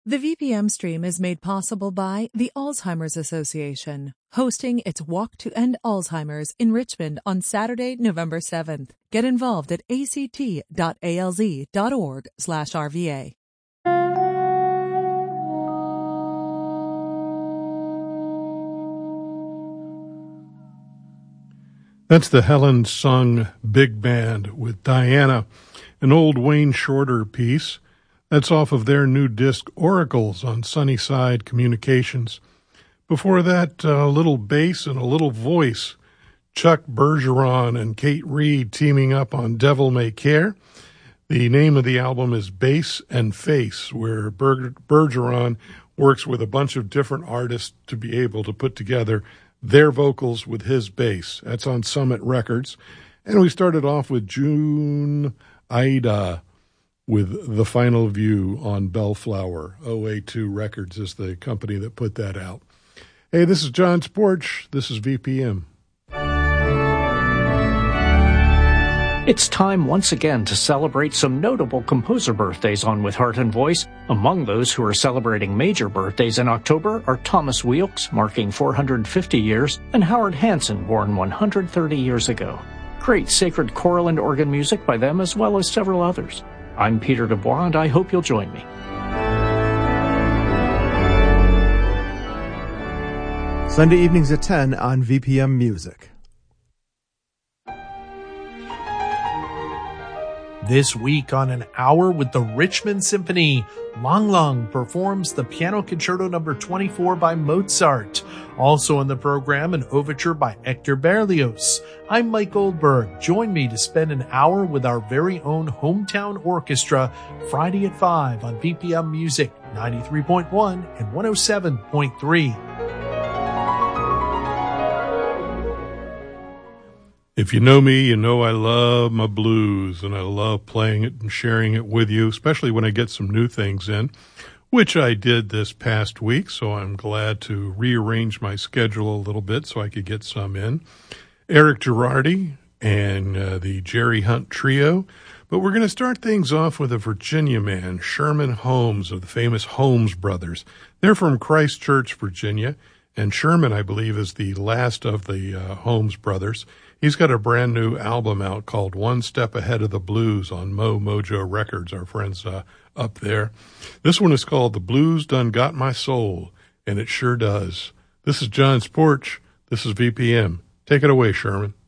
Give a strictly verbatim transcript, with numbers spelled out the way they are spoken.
The V P M stream is made possible by the Alzheimer's Association, hosting its Walk to End Alzheimer's in Richmond on Saturday, November seventh. Get involved at act.alz.org slash RVA. That's the Helen Sung Big Band with Diana, an old Wayne Shorter piece. That's off of their new disc, Oracles, on Sunnyside Communications. Before that, a little bass and a little voice. Chuck Bergeron and Kate Reed teaming up on Devil May Care. The name of the album is Bass and Face, where Ber- Bergeron works with a bunch of different artists to be able to put together their vocals with his bass. That's on Summit Records. And we started off with June Ida with The Final View on Bellflower. O A two Records is the company that put that out. Hey, this is John's Porch. This is V P M. It's time once again to celebrate some notable composer birthdays on With Heart and Voice. Among those who are celebrating major birthdays in October are Thomas Weelkes, marking four hundred fifty years, and Howard Hanson, born one hundred thirty years ago. Great sacred choral and organ music by them, as well as several others. I'm Peter Dubois, and I hope you'll join me. Sunday evenings at ten on V P M Music. This week on An Hour with the Richmond Symphony, Lang Lang performs the Piano Concerto number twenty-four by Mozart. Also on the program, an overture by Hector Berlioz. I'm Mike Goldberg. Join me to spend an hour with our very own hometown orchestra Friday at five on V P M Music ninety-three point one and one oh seven point three. If you know me, you know I love my blues, and I love playing it and sharing it with you, especially when I get some new things in, which I did this past week, so I'm glad to rearrange my schedule a little bit so I could get some in. Eric Girardi and uh, the Jerry Hunt Trio, but we're going to start things off with a Virginia man, Sherman Holmes of the famous Holmes Brothers. They're from Christchurch, Virginia, and Sherman, I believe, is the last of the uh, Holmes Brothers. He's got a brand new album out called One Step Ahead of the Blues on Mo Mojo Records, our friends uh, up there. This one is called The Blues Done Got My Soul, and it sure does. This is John's Porch. This is V P M. Take it away, Sherman.